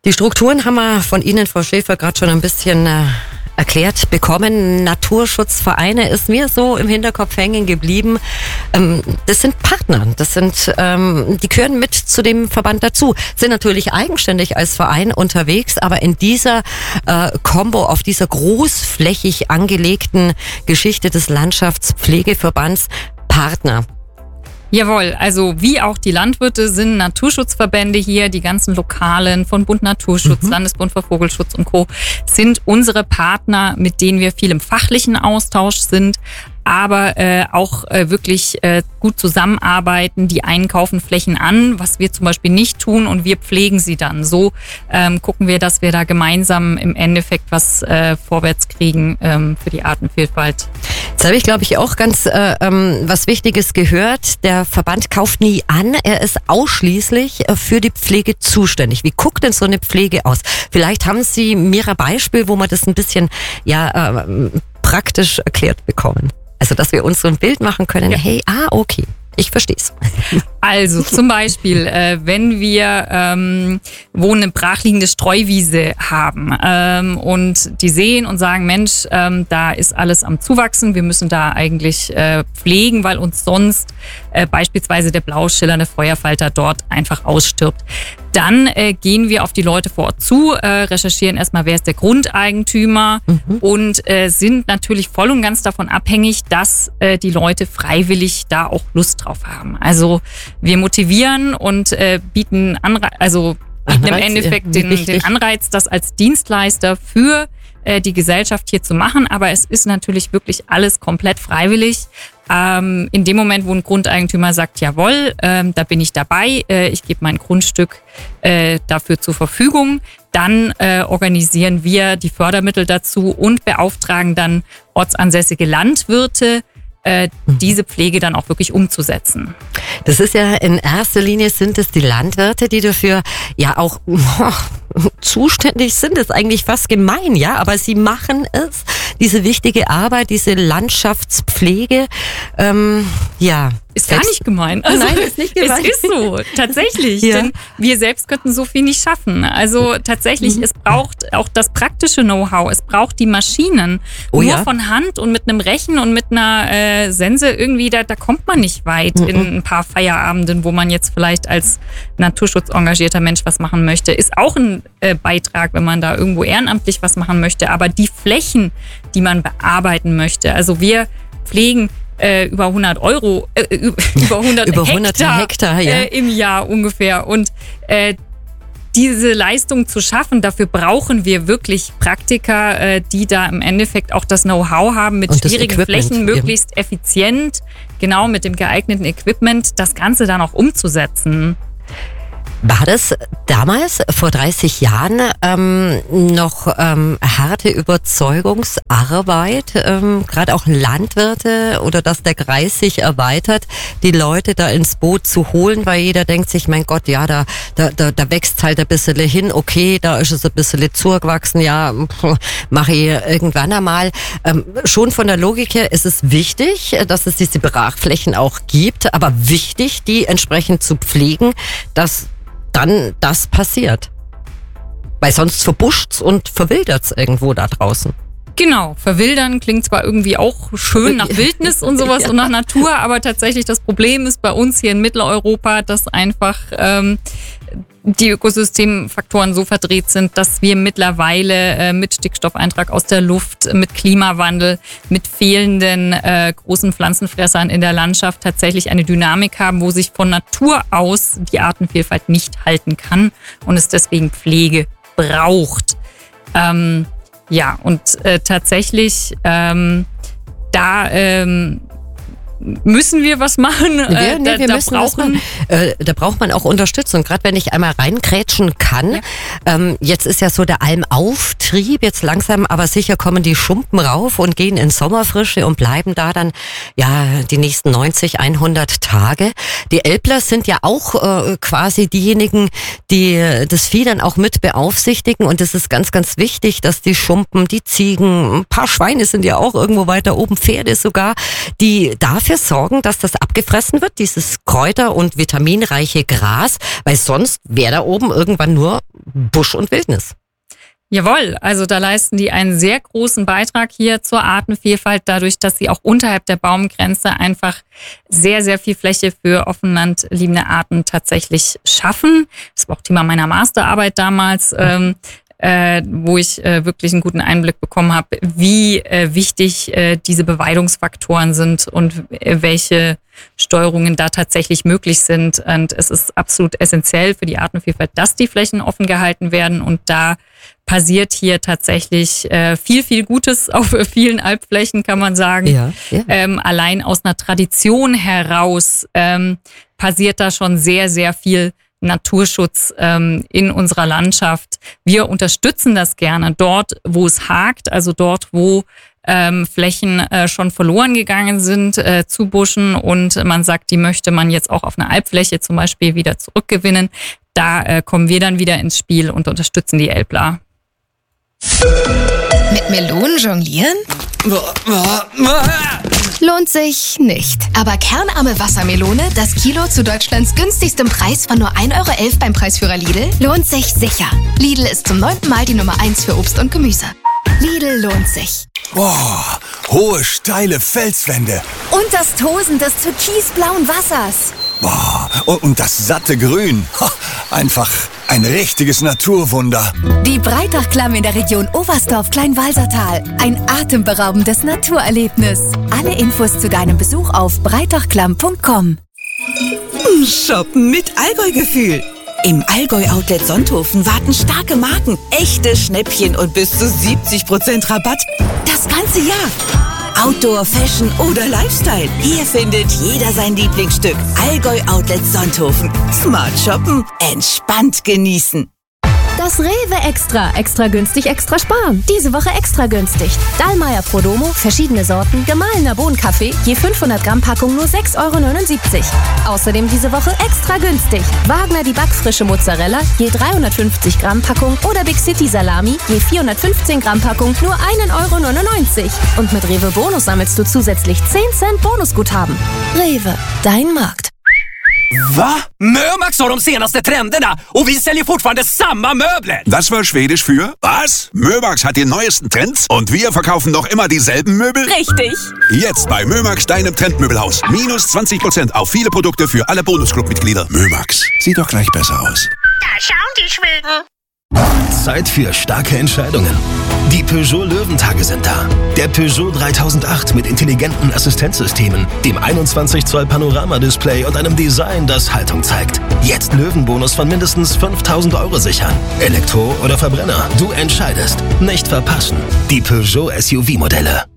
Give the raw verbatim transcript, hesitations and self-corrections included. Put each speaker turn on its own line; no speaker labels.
Die Strukturen haben wir von Ihnen, Frau Schäfer, gerade schon ein bisschen äh, erklärt bekommen. Naturschutzvereine ist mir so im Hinterkopf hängen geblieben. Ähm, das sind Partner, das sind, ähm, die gehören mit zu dem Verband dazu, sind natürlich eigenständig als Verein unterwegs, aber in dieser äh, Combo, auf dieser großflächig angelegten Geschichte des Landschaftspflegeverbands Partner.
Jawohl, also wie auch die Landwirte sind Naturschutzverbände hier, die ganzen Lokalen von Bund Naturschutz, mhm. Landesbund für Vogelschutz und Co. sind unsere Partner, mit denen wir viel im fachlichen Austausch sind, aber äh, auch äh, wirklich äh, gut zusammenarbeiten. Die einen kaufen Flächen an, was wir zum Beispiel nicht tun, und wir pflegen sie dann. So ähm, gucken wir, dass wir da gemeinsam im Endeffekt was äh, vorwärts kriegen ähm, für die Artenvielfalt.
Jetzt habe ich, glaube ich, auch ganz äh, ähm, was Wichtiges gehört. Der Verband kauft nie an, er ist ausschließlich äh, für die Pflege zuständig. Wie guckt denn so eine Pflege aus? Vielleicht haben Sie mir ein Beispiel, wo wir das ein bisschen ja äh, praktisch erklärt bekommen. Also, dass wir uns so ein Bild machen können, ja. Hey, ah, okay, ich verstehe es.
Also zum Beispiel, äh, wenn wir ähm, wo eine brachliegende Streuwiese haben ähm, und die sehen und sagen, Mensch, ähm, da ist alles am Zuwachsen, wir müssen da eigentlich äh, pflegen, weil uns sonst äh, beispielsweise der blau schillernde Feuerfalter dort einfach ausstirbt. Dann äh, gehen wir auf die Leute vor Ort zu, äh, recherchieren erstmal, wer ist der Grundeigentümer mhm. und äh, sind natürlich voll und ganz davon abhängig, dass äh, die Leute freiwillig da auch Lust drauf haben. Also wir motivieren und äh, bieten, Anre- also bieten Anreiz, im Endeffekt ja, den, den Anreiz, das als Dienstleister für äh, die Gesellschaft hier zu machen. Aber es ist natürlich wirklich alles komplett freiwillig. Ähm, in dem Moment, wo ein Grundeigentümer sagt, jawohl, ähm, da bin ich dabei, äh, ich gebe mein Grundstück äh, dafür zur Verfügung, dann äh, organisieren wir die Fördermittel dazu und beauftragen dann ortsansässige Landwirte, äh, diese Pflege dann auch wirklich umzusetzen.
Das ist ja in erster Linie sind es die Landwirte, die dafür ja auch oh, zuständig sind. Das ist eigentlich fast gemein, ja, aber sie machen es, diese wichtige Arbeit, diese Landschaftspflege, ähm, ja.
Ist gar nicht gemein. Also,
Nein, ist nicht gemein.
Es ist so, tatsächlich. Ja. Denn wir selbst könnten so viel nicht schaffen. Also tatsächlich, mhm. es braucht auch das praktische Know-how. Es braucht die Maschinen. Oh, Nur ja? von Hand und mit einem Rechen und mit einer äh, Sense irgendwie, da, da kommt man nicht weit mhm. in ein paar Feierabenden, wo man jetzt vielleicht als naturschutzengagierter Mensch was machen möchte. Ist auch ein äh, Beitrag, wenn man da irgendwo ehrenamtlich was machen möchte. Aber die Flächen, die man bearbeiten möchte, also wir pflegen Äh, über hundert Euro, äh, über hundert
über
Hektar,
Hektar ja.
äh, im Jahr ungefähr. Und äh, diese Leistung zu schaffen, dafür brauchen wir wirklich Praktiker, äh, die da im Endeffekt auch das Know-how haben, mit schwierigen Flächen möglichst eben. effizient, genau mit dem geeigneten Equipment, das Ganze dann auch umzusetzen.
War das damals, vor dreißig Jahren, ähm, noch ähm, harte Überzeugungsarbeit, ähm, gerade auch Landwirte oder dass der Kreis sich erweitert, die Leute da ins Boot zu holen, weil jeder denkt sich, mein Gott, ja, da, da, da, da wächst halt ein bisschen hin, okay, da ist es ein bisschen zugewachsen, ja, mache ich irgendwann einmal. Ähm, schon von der Logik her ist es wichtig, dass es diese Brachflächen auch gibt, aber wichtig, die entsprechend zu pflegen, dass dann das passiert. Weil sonst verbuscht's und verwildert's irgendwo da draußen.
Genau, verwildern klingt zwar irgendwie auch schön nach Wildnis und sowas ja. und nach Natur, aber tatsächlich das Problem ist bei uns hier in Mitteleuropa, dass einfach ähm, die Ökosystemfaktoren so verdreht sind, dass wir mittlerweile äh, mit Stickstoffeintrag aus der Luft, mit Klimawandel, mit fehlenden äh, großen Pflanzenfressern in der Landschaft tatsächlich eine Dynamik haben, wo sich von Natur aus die Artenvielfalt nicht halten kann und es deswegen Pflege braucht. Ähm, ja, und äh, tatsächlich ähm, da ähm, müssen wir was machen.
Ja, nee, da, wir da, müssen brauchen, äh, da braucht man auch Unterstützung. Gerade wenn ich einmal reingrätschen kann. Ja. Ähm, jetzt ist ja so der Almauftrieb. Jetzt langsam aber sicher kommen die Schumpen rauf und gehen in Sommerfrische und bleiben da dann ja die nächsten neunzig, hundert Tage. Die Älpler sind ja auch äh, quasi diejenigen, die das Vieh dann auch mit beaufsichtigen. Und es ist ganz, ganz wichtig, dass die Schumpen, die Ziegen, ein paar Schweine sind ja auch irgendwo weiter oben, Pferde sogar, die dafür sorgen, dass das abgefressen wird, dieses kräuter- und vitaminreiche Gras, weil sonst wäre da oben irgendwann nur Busch und Wildnis.
Jawohl, also da leisten die einen sehr großen Beitrag hier zur Artenvielfalt, dadurch, dass sie auch unterhalb der Baumgrenze einfach sehr, sehr viel Fläche für offenlandliebende Arten tatsächlich schaffen. Das war auch Thema meiner Masterarbeit damals, ähm, äh, wo ich äh, wirklich einen guten Einblick bekommen habe, wie äh, wichtig äh, diese Beweidungsfaktoren sind und äh, welche Steuerungen da tatsächlich möglich sind. Und es ist absolut essentiell für die Artenvielfalt, dass die Flächen offen gehalten werden. Und da passiert hier tatsächlich äh, viel, viel Gutes auf vielen Alpflächen, kann man sagen.
Ja, ja.
Ähm, allein aus einer Tradition heraus ähm, passiert da schon sehr, sehr viel Naturschutz ähm, in unserer Landschaft. Wir unterstützen das gerne dort, wo es hakt, also dort, wo ähm, Flächen äh, schon verloren gegangen sind äh, zu Buschen und man sagt, die möchte man jetzt auch auf einer Alpfläche zum Beispiel wieder zurückgewinnen. Da äh, kommen wir dann wieder ins Spiel und unterstützen die Elbler.
Mit Melonen jonglieren? Lohnt sich nicht. Aber kernarme Wassermelone, das Kilo zu Deutschlands günstigstem Preis von nur ein Euro elf beim Preisführer Lidl, lohnt sich sicher. Lidl ist zum neunten Mal die Nummer eins für Obst und Gemüse. Lidl lohnt sich.
Boah, hohe, steile Felswände.
Und das Tosen des türkisblauen Wassers.
Boah, und das satte Grün. Einfach ein richtiges Naturwunder.
Die Breitachklamm in der Region Oberstdorf-Kleinwalsertal. Ein atemberaubendes Naturerlebnis. Alle Infos zu deinem Besuch auf breitachklamm punkt com.
Shoppen mit Allgäu-Gefühl. Im Allgäu-Outlet Sonthofen warten starke Marken, echte Schnäppchen und bis zu siebzig Prozent Rabatt. Das ganze Jahr. Outdoor, Fashion oder Lifestyle. Hier findet jeder sein Lieblingsstück. Allgäu-Outlet Sonthofen. Smart shoppen, entspannt genießen.
Das Rewe Extra. Extra günstig, extra sparen. Diese Woche extra günstig. Dallmayr Prodomo, verschiedene Sorten, gemahlener Bohnenkaffee, je fünfhundert Gramm Packung nur sechs Euro neunundsiebzig. Außerdem diese Woche extra günstig. Wagner die backfrische Mozzarella, je dreihundertfünfzig Gramm Packung oder Big City Salami, je vierhundertfünfzehn Gramm Packung nur ein Euro neunundneunzig. Und mit Rewe Bonus sammelst du zusätzlich zehn Cent Bonusguthaben. Rewe, dein Markt.
Va? Mömax har de senaste trenderna och vi säljer fortfarande samma möbler.
Das war Schwedisch für was? Mömax hat die neuesten Trends und wir verkaufen noch immer dieselben Möbel?
Richtig.
Jetzt bei Mömax, deinem Trendmöbelhaus. Minus zwanzig Prozent auf viele Produkte für alle Bonusclub-Mitglieder. Mömax, sieht doch gleich besser aus.
Da schauen die Schweden.
Zeit für starke Entscheidungen. Die Peugeot Löwentage sind da. Der Peugeot dreitausendacht mit intelligenten Assistenzsystemen, dem einundzwanzig Zoll Panoramadisplay und einem Design, das Haltung zeigt. Jetzt Löwenbonus von mindestens fünftausend Euro sichern. Elektro oder Verbrenner, du entscheidest. Nicht verpassen. Die Peugeot S U V-Modelle.